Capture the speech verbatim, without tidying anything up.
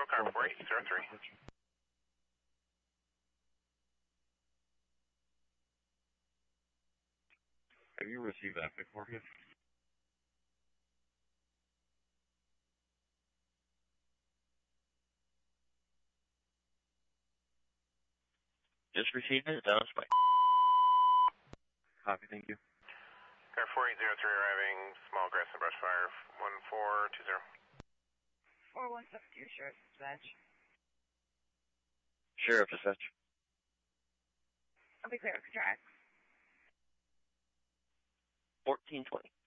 car four eight zero three. Have you received that before? Just received it. Down spike. Copy, thank you. Car four eight zero three arriving, small grass and brush fire, one four two zero. four one seven two, Sheriff Dispatch. Sheriff Dispatch. I'll be clear for tracks. fourteen twenty.